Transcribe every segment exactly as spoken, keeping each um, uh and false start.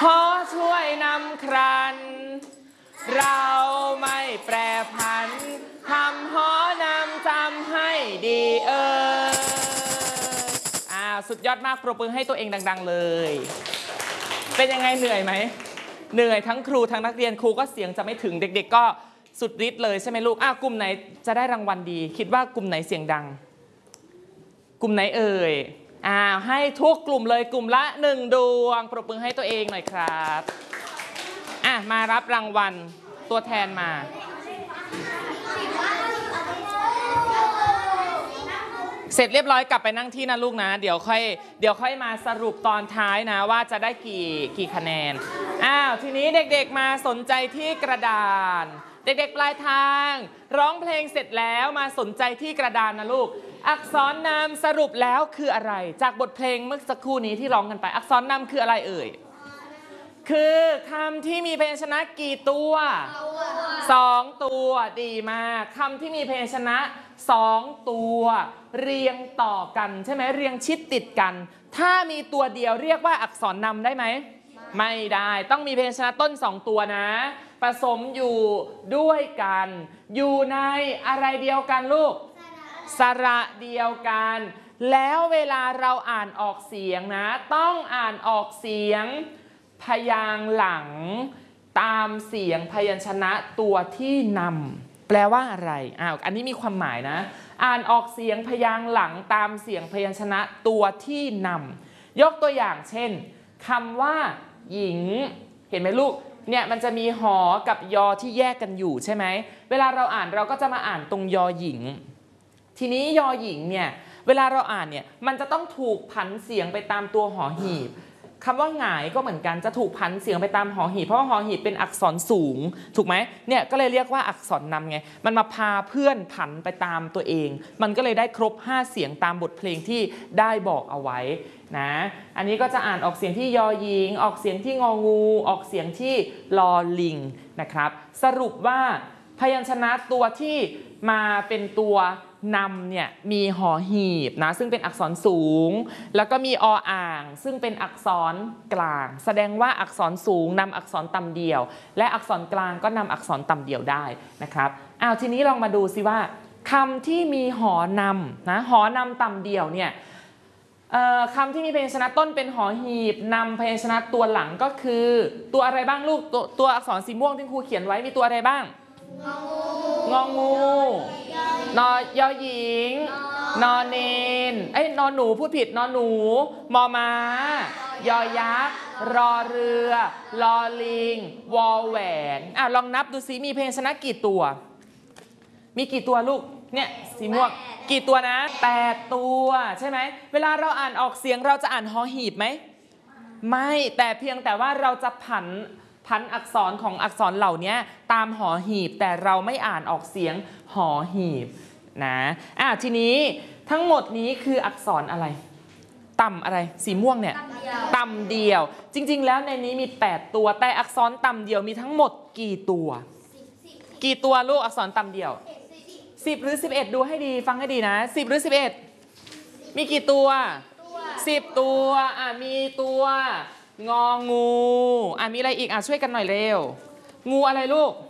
ขอช่วยนำครันเราไม่แปรผันคำหอนำจำให้ดีเอออ่าสุดยอดมากปรบมือให้ตัวเองดังๆเลยเป็นยังไงเหนื่อยไหมเหนื่อยทั้งครูทั้งนักเรียนครูก็เสียงจะไม่ถึงเด็กๆก็สุดฤทธิ์เลยใช่ไหมลูกอ่ะกลุ่มไหนจะได้รางวัลดีคิดว่ากลุ่มไหนเสียงดังกลุ่มไหนเอ่ยอ่าให้ทุกกลุ่มเลยกลุ่มละหนึ่งดวงปรบมือให้ตัวเองหน่อยครับอ่ะมารับรางวัลตัวแทนมาเสร็จเรียบร้อยกลับไปนั่งที่นะลูกนะเดี๋ยวค่อยเดี๋ยวค่อยมาสรุปตอนท้ายนะว่าจะได้กี่กี่คะแนนอ้าวทีนี้เด็กๆมาสนใจที่กระดานเด็กๆปลายทางร้องเพลงเสร็จแล้วมาสนใจที่กระดานนะลูกอักษรนำสรุปแล้วคืออะไรจากบทเพลงเมื่อสักครู่นี้ที่ร้องกันไปอักษรนำคืออะไรเอ่ยคือคำที่มีพยัญชนะกี่ตัวสองตัวดีมากคำที่มีพยัญชนะสองตัวเรียงต่อกันใช่ไหมเรียงชิดติดกันถ้ามีตัวเดียวเรียกว่าอักษรนำได้ไหมไม่ได้ต้องมีพยัญชนะต้นสองตัวนะผสมอยู่ด้วยกันอยู่ในอะไรเดียวกันลูกสระเดียวกันแล้วเวลาเราอ่านออกเสียงนะต้องอ่านออกเสียงพยางค์หลังตามเสียงพยัญชนะตัวที่นำแปลว่าอะไรอ้าวอันนี้มีความหมายนะอ่านออกเสียงพยางค์หลังตามเสียงพยัญชนะตัวที่นำยกตัวอย่างเช่นคำว่าหญิงเห็นไหมลูกเนี่ยมันจะมีหอกับยอที่แยกกันอยู่ใช่ไหมเวลาเราอ่านเราก็จะมาอ่านตรงยอหญิงทีนี้ยอหญิงเนี่ยเวลาเราอ่านเนี่ยมันจะต้องถูกผันเสียงไปตามตัวหอหีบคำว่าหงายก็เหมือนกันจะถูกผันเสียงไปตามหอหีบเพราะว่าหอหีบเป็นอักษรสูงถูกไหมเนี่ยก็เลยเรียกว่าอักษรนำไงมันมาพาเพื่อนผันไปตามตัวเองมันก็เลยได้ครบห้าเสียงตามบทเพลงที่ได้บอกเอาไว้นะอันนี้ก็จะอ่านออกเสียงที่ยอหญิงออกเสียงที่งองูออกเสียงที่ลอลิงนะครับสรุปว่าพยัญชนะตัวที่มาเป็นตัวนำเนี่ยมีหอหีบนะซึ่งเป็นอักษรสูงแล้วก็มีออ่างซึ่งเป็นอักษรกลางแสดงว่าอักษรสูงนำอักษรต่ำเดี่ยวและอักษรกลางก็นำอักษรต่ำเดี่ยวได้นะครับอ้าวทีนี้ลองมาดูสิว่าคำที่มีหอนำนะหอนำต่ำเดี่ยวเนี่ยคำที่มีพยัญชนะต้นเป็นหอหีบนำพยัญชนะตัวหลังก็คือตัวอะไรบ้างลูกตัวตัวอักษรสีม่วงที่ครูเขียนไว้มีตัวอะไรบ้างงองูนอยอหญิงนอเนนเอ้ยนอหนูพูดผิดนอหนูมอม้ายอยักษ์รอเรือลอลิงวอแหวนอ่ะลองนับดูสิมีพยัญชนะกี่ตัวมีกี่ตัวลูกเนี่ยสีม่วงกี่ตัวนะแปดตัวใช่ไหมเวลาเราอ่านออกเสียงเราจะอ่านหอหีบไหมไม่แต่เพียงแต่ว่าเราจะผันพันอักษรของอักษรเหล่านี้ตามหอหีบแต่เราไม่อ่านออกเสียงหอหีบนะอ่ะทีนี้ทั้งหมดนี้คืออักษรอะไรต่ำอะไรสีม่วงเนี่ยต่ำเดียวจริงๆแล้วในนี้มีแปดตัวแต่อักษรต่ำเดียวมีทั้งหมดกี่ตัวกี่ตัวลูกอักษรต่ำเดียวสิบหรือสิบเอ็ดดูให้ดีฟังให้ดีนะสิบหรือสิบเอ็ดมีกี่ตัวสิบตัวอ่ะมีตัวงองูอ่ะมีอะไรอีกอ่ะช่วยกันหน่อยเร็วงูอะไรลูก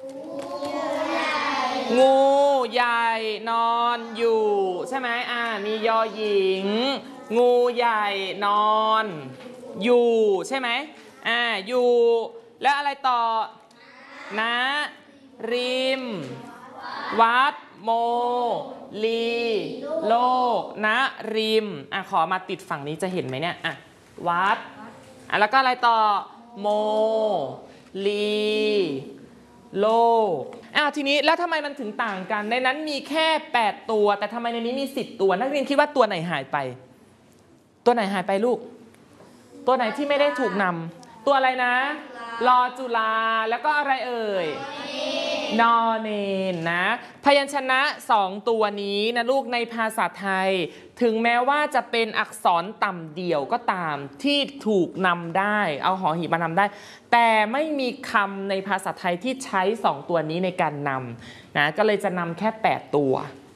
งูใหญ่นอนอยู่ใช่ไหมอ่ะมียอหญิงงูใหญ่นอนอยู่ใช่ไหมอ่ะอยู่แล้วอะไรต่อนะริมวัดโมลีโลกนะริมอ่ะขอมาติดฝั่งนี้จะเห็นไหมเนี่ยอ่ะวัดอ่ะแล้วก็อะไรต่อโมลีโลกอ้าวทีนี้แล้วทำไมมันถึงต่างกันในนั้นมีแค่แปดตัวแต่ทำไมในนี้มีสิบตัวนักเรียนคิดว่าตัวไหนหายไปตัวไหนหายไปลูกตัวไหนที่ไม่ได้ถูกนำตัวอะไรนะลอจุฬาแล้วก็อะไรเอ่ยนอเนนนะพยัญชนะสองตัวนี้นะลูกในภาษาไทยถึงแม้ว่าจะเป็นอักษรต่ำเดี่ยวก็ตามที่ถูกนำได้เอาหอหีบมานำได้แต่ไม่มีคำในภาษาไทยที่ใช้สองตัวนี้ในการนำนะก็เลยจะนำแค่แปดตัว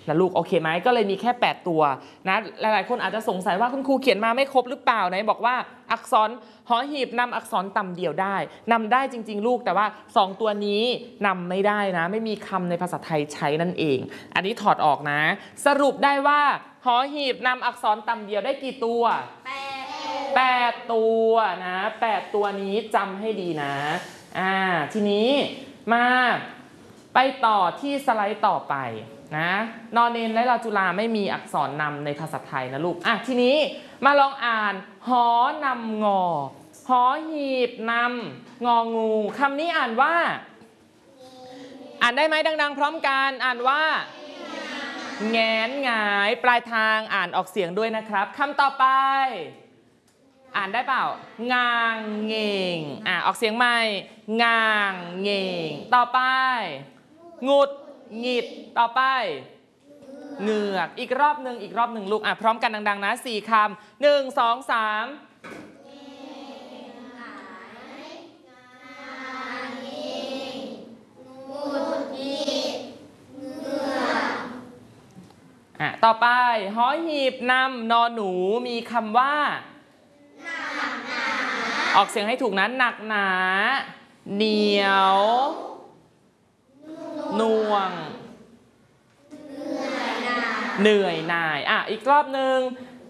แล้วลูกโอเคไหมก็เลยมีแค่แปดตัวนะหลายๆคนอาจจะสงสัยว่าคุณครูเขียนมาไม่ครบหรือเปล่าไหนบอกว่าอักษรหอหีบนำอักษรต่ำเดี่ยวได้นำได้จริงๆลูกแต่ว่าสองตัวนี้นำไม่ได้นะไม่มีคำในภาษาไทยใช้นั่นเองอันนี้ถอดออกนะสรุปได้ว่าหอหีบนำอักษรต่ำเดี่ยวได้กี่ตัวแปดตัวนะแปดตัวนี้จำให้ดีนะอ่าทีนี้มาไปต่อที่สไลด์ต่อไปนะนอเนนและลาจุฬาไม่มีอักษรนำในภาษาไทยนะลูกอ่ะทีนี้มาลองอ่านหอนำงอหอหีบนำงองูคำนี้อ่านว่าอ่านได้ไหมดังๆพร้อมกันอ่านว่าแงนหงายปลายทางอ่านออกเสียงด้วยนะครับคำต่อไปอ่านได้เปล่างางเงงอ่ะออกเสียงใหม่งางเงงต่อไปงุดหงิดต่อไปเหงือกอีกรอบหนึ่งอีกรอบหนึ่งลูกอ่ะพร้อมกันดังๆนะสี่คำหนึ่งสองสามอ่ะต่อไปหอหีบนำนอหนูมีคำว่าออกเสียงให้ถูกนะหนักหนาเหนียวหน่วงเหนื่อยหน่ายอ่ะอีกรอบหนึ่ง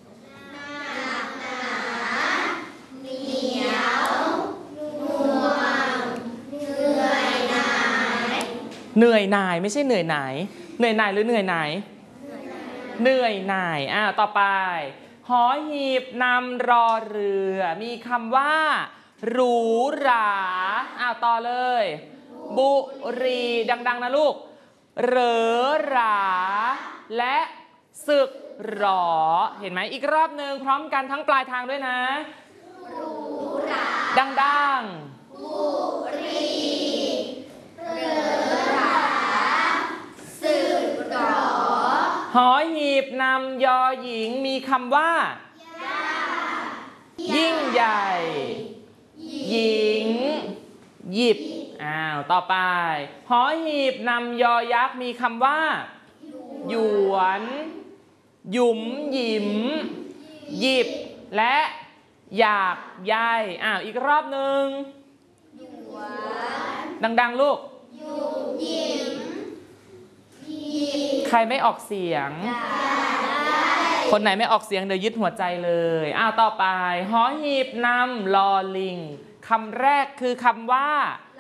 เหนียวหน่วงเหนื่อยหน่ายเหนื่อยหน่ายไม่ใช่เหนื่อยหน่ายเหนื่อยหน่ายหรือเหนื่อยหน่ายเหนื่อยหน่ายอ่ะต่อไปหอหีบนำรอเรือมีคำว่าหรูหราอ้าวต่อเลยบุรีดังๆนะลูกเหรอหราและสึกหรอเห็นไหมอีกรอบหนึ่งพร้อมกันทั้งปลายทางด้วยนะหรูหราดังๆบุรีเหรอหราสึกหรอหอหีบนำยอหญิงมีคำว่ายิ่งใหญ่หญิงหยิบอ้าวต่อไปหอหีบนำยอยักษ์มีคำว่าหยวนหยุมหยิมหยิบและอยากใยอ้าวอีกรอบหนึ่งดังๆลูกใครไม่ออกเสียงคนไหนไม่ออกเสียงเดี๋ยวยึดหัวใจเลยอ้าวต่อไปหอหีบนำลอลิงคำแรกคือคำว่า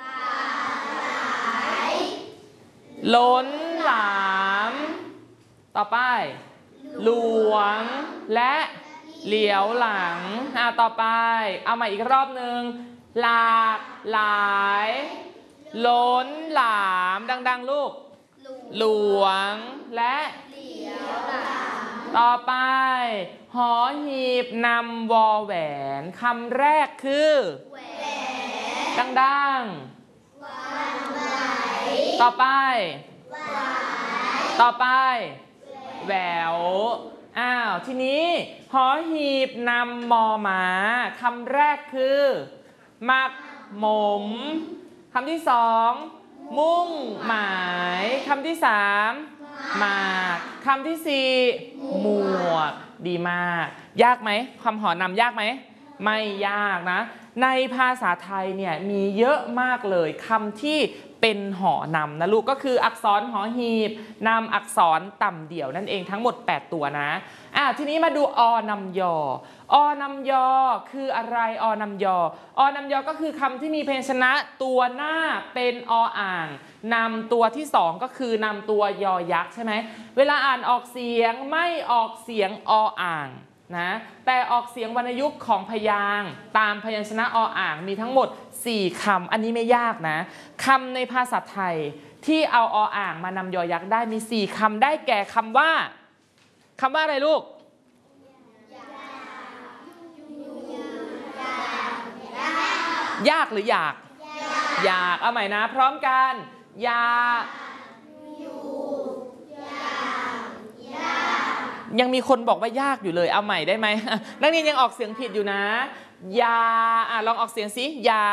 ล้นหลามต่อไปหลวงและเหลียวหลังอ้าวต่อไปเอาใหม่อีกรอบหนึ่งหลากหลายล้นหลามดังๆลูกหลวงและต่อไปหอหีบนำวอแหวนคำแรกคือดังๆต่อไปต่อไปแหววอ้าวทีนี้หอหีบนำมอม้าคำแรกคือมักหมมคำที่สองมุ่งหมายคำที่สามหมากคำที่สี่หมวกดีมากยากไหมคำหอนำยากไหมไม่ยากนะในภาษาไทยเนี่ยมีเยอะมากเลยคำที่เป็นหอนำนะลูกก็คืออักษรหอหีบนำอักษรต่ำเดี่ยวนั่นเองทั้งหมดแปดตัวนะอ่ะทีนี้มาดูอนำยออนำยอคืออะไรอนำยออนำยอก็คือคำที่มีพยัญชนะตัวหน้าเป็นออ่างนำตัวที่สองก็คือนำตัวยอยักษ์ใช่ไหมเวลาอ่านออกเสียงไม่ออกเสียงออ่างนะแต่ออกเสียงวรรณยุกต์ของพยางค์ตามพยัญชนะออ่างมีทั้งหมดสี่คำอันนี้ไม่ยากนะคำในภาษาไทยที่เอาออ่างมานำยอยักษ์ได้มีสี่คำได้แก่คำว่าคำว่าอะไรลูกยากหรืออยากอยากเอาใหม่นะพร้อมกันอยากยังมีคนบอกว่ายากอยู่เลยเอาใหม่ได้ไหมนักเรียนยังออกเสียงผิดอยู่นะยาอ่ะลองออกเสียงสิยา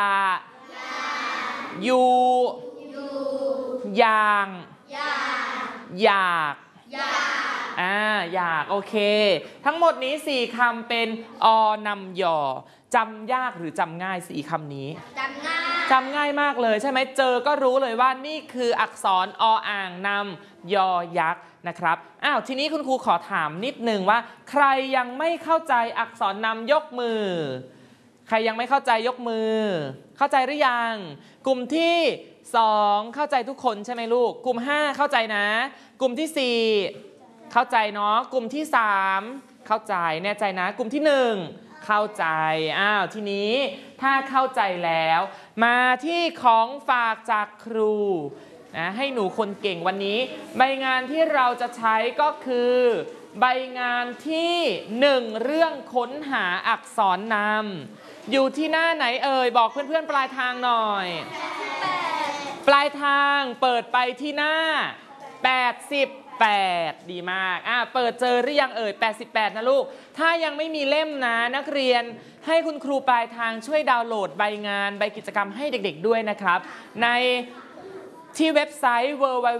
อยู่อย่างอยากอยากอ่าอยากโอเคทั้งหมดนี้สี่คำเป็นอนำยอจำยากหรือจำง่ายสี่คำนี้จำง่ายจำง่ายมากเลยใช่ไหมเจอก็รู้เลยว่านี่คืออักษรออ่างนำยอยักษ์นะครับอ้าวทีนี้คุณครูขอถามนิดนึงว่าใครยังไม่เข้าใจอักษรนำยกมือใครยังไม่เข้าใจยกมือเข้าใจหรือยังกลุ่มที่สองเข้าใจทุกคนใช่ไหมลูกกลุ่มห้าเข้าใจนะกลุ่มที่สี่เข้าใจเนาะกลุ่มที่สามเข้าใจแน่ใจนะกลุ่มที่หนึ่งเข้าใจอ้าวทีนี้ถ้าเข้าใจแล้วมาที่ของฝากจากครูนะให้หนูคนเก่งวันนี้ใบงานที่เราจะใช้ก็คือใบงานที่หนึ่งเรื่องค้นหาอักษรนำอยู่ที่หน้าไหนเอ่ยบอกเพื่อนๆปลายทางหน่อยปลายทางเปิดไปที่หน้าแปดสิบแปดดีมากอ่ะเปิดเจอหรือยังเอ่ยแปดสิบแปดนะลูกถ้ายังไม่มีเล่มนะนักเรียนให้คุณครูปลายทางช่วยดาวน์โหลดใบงานใบกิจกรรมให้เด็กๆด้วยนะครับในที่เว็บไซต์ ดับเบิลยู ดับเบิลยู